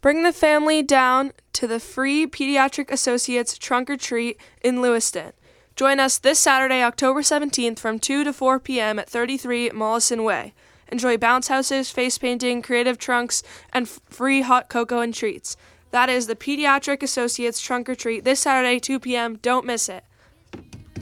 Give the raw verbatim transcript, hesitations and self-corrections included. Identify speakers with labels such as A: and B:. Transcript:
A: Bring the family down to the free Pediatric Associates Trunk or Treat in Lewiston. Join us this Saturday, October seventeenth from two to four p.m. at thirty-three Mollison Way. Enjoy bounce houses, face painting, creative trunks, and f- free hot cocoa and treats. That is the Pediatric Associates Trunk or Treat this Saturday, two p.m. Don't miss it.